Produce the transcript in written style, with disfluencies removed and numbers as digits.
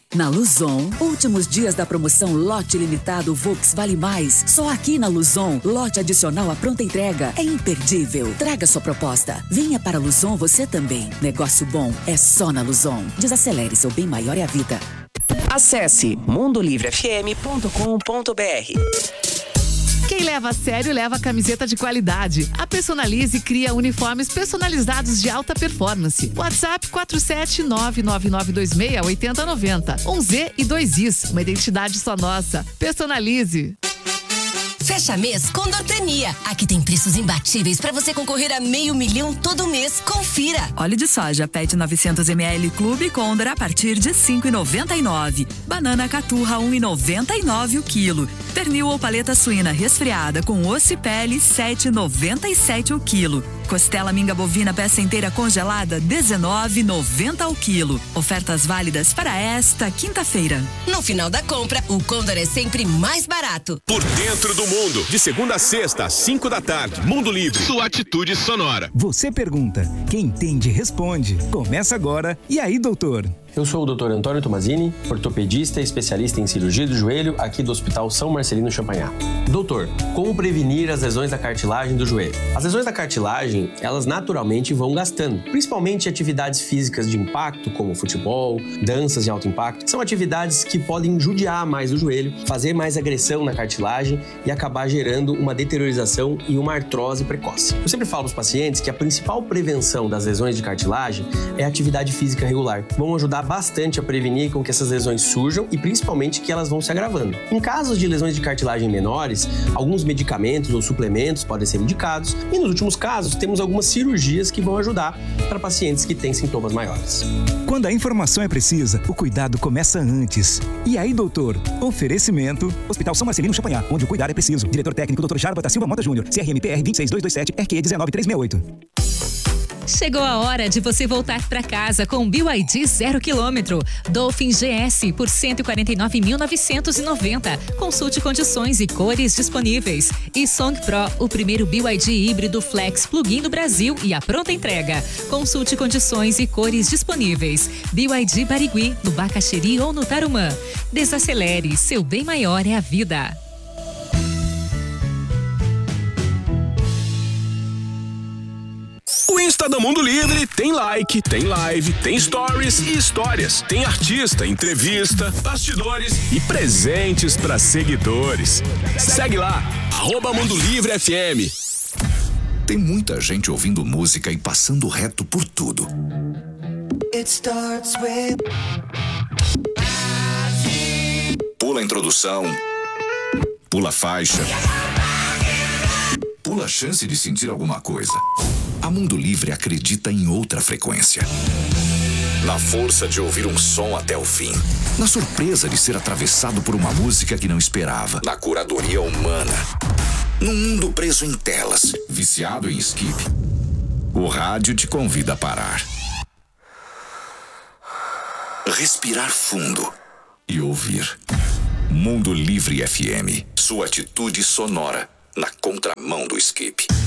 Na Luzon, últimos dias da promoção Lote Limitado Volks Vale Mais. Só aqui na Luzon, lote adicional à pronta entrega. É imperdível. Traga sua proposta. Venha para a Luzon você também. Negócio bom é só na Luzon. Desacelere, seu bem maior é a vida. Acesse mundolivrefm.com.br. Quem leva a sério leva a camiseta de qualidade. A Personalize cria uniformes personalizados de alta performance. WhatsApp 47999268090. 1Z e 2Is. Uma identidade só nossa. Personalize. Fecha mês com Dotania. Aqui tem preços imbatíveis para você concorrer a R$500 mil todo mês. Confira. Óleo de soja PET 900ml Clube Condor a partir de R$ 5,99. Banana caturra 1,99 o quilo. Pernil ou paleta suína resfriada com osso e pele 7,97 o quilo. Costela minga bovina peça inteira congelada 19,90 o quilo. Ofertas válidas para esta quinta-feira. No final da compra, o Condor é sempre mais barato. Por dentro do mundo, de segunda a sexta, às 5 da tarde. Mundo Livre, sua atitude sonora. Você pergunta, quem entende responde. Começa agora. E aí, doutor? Eu sou o Dr. Antônio Tomazini, ortopedista e especialista em cirurgia do joelho aqui do Hospital São Marcelino Champagnat. Doutor, como prevenir as lesões da cartilagem do joelho? As lesões da cartilagem, elas naturalmente vão gastando, principalmente atividades físicas de impacto, como futebol, danças de alto impacto, são atividades que podem judiar mais o joelho, fazer mais agressão na cartilagem e acabar gerando uma deteriorização e uma artrose precoce. Eu sempre falo para os pacientes que a principal prevenção das lesões de cartilagem é a atividade física regular. Vão ajudar bastante a prevenir com que essas lesões surjam e principalmente que elas vão se agravando. Em casos de lesões de cartilagem menores, alguns medicamentos ou suplementos podem ser indicados e nos últimos casos temos algumas cirurgias que vão ajudar para pacientes que têm sintomas maiores. Quando a informação é precisa, o cuidado começa antes. E aí, doutor? Oferecimento Hospital São Marcelino Champagnat, onde o cuidar é preciso. Diretor técnico Dr. Jarbas da Silva Mota Júnior, CRMPR 26227, RQ 19368. Chegou a hora de você voltar para casa com o BYD 0 km. Dolphin GS por 149.990. Consulte condições e cores disponíveis. E Song Pro, o primeiro BYD híbrido flex plug-in do Brasil e a pronta entrega. Consulte condições e cores disponíveis. BYD Barigui, no Bacaxeri ou no Tarumã. Desacelere, seu bem maior é a vida. O Insta do Mundo Livre tem like, tem live, tem stories e histórias. Tem artista, entrevista, bastidores e presentes para seguidores. Segue lá, @Mundo Livre FM. Tem muita gente ouvindo música e passando reto por tudo. Pula a introdução, pula a faixa, pula a chance de sentir alguma coisa. A Mundo Livre acredita em outra frequência. Na força de ouvir um som até o fim. Na surpresa de ser atravessado por uma música que não esperava. Na curadoria humana. Num mundo preso em telas, viciado em skip. O rádio te convida a parar. Respirar fundo e ouvir. Mundo Livre FM. Sua atitude sonora na contramão do skip.